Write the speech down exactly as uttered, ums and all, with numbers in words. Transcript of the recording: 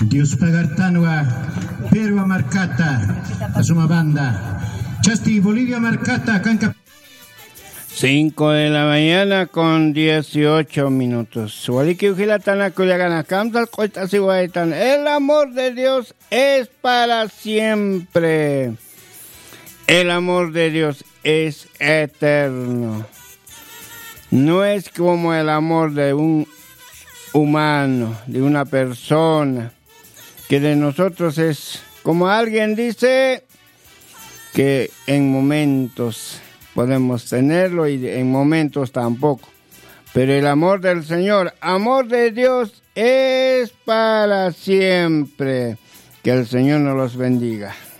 Dios pagartanua, Perua marcata, asuma banda. Chasti Bolivia marcata, canca. Cinco de la mañana con dieciocho minutos. El amor de Dios es para siempre. El amor de Dios es eterno. No es como el amor de un humano, de una persona, que de nosotros es, como alguien dice, que en momentos podemos tenerlo y en momentos tampoco. Pero el amor del Señor, amor de Dios, es para siempre. Que el Señor nos los bendiga.